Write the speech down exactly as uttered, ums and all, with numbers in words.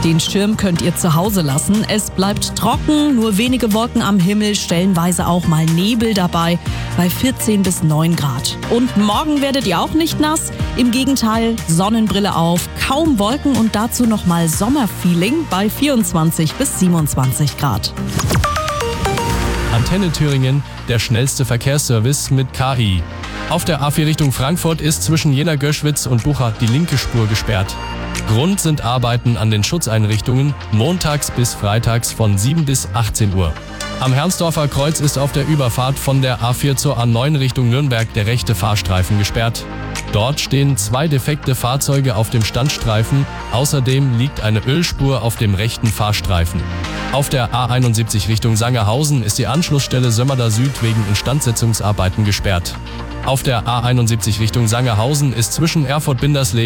Den Schirm könnt ihr zu Hause lassen. Es bleibt trocken, nur wenige Wolken am Himmel, stellenweise auch mal Nebel dabei bei vierzehn bis neun Grad. Und morgen werdet ihr auch nicht nass. Im Gegenteil, Sonnenbrille auf, kaum Wolken und dazu nochmal Sommerfeeling bei vierundzwanzig bis siebenundzwanzig Grad. Antenne Thüringen, der schnellste Verkehrsservice mit K I. Auf der A vier Richtung Frankfurt ist zwischen Jena-Göschwitz und Bucha die linke Spur gesperrt. Grund sind Arbeiten an den Schutzeinrichtungen, montags bis freitags von sieben bis achtzehn Uhr. Am Herrnsdorfer Kreuz ist auf der Überfahrt von der A vier zur A neun Richtung Nürnberg der rechte Fahrstreifen gesperrt. Dort stehen zwei defekte Fahrzeuge auf dem Standstreifen, außerdem liegt eine Ölspur auf dem rechten Fahrstreifen. Auf der A einundsiebzig Richtung Sangerhausen ist die Anschlussstelle Sömmerda Süd wegen Instandsetzungsarbeiten gesperrt. Auf der A einundsiebzig Richtung Sangerhausen ist zwischen Erfurt-Bindersleben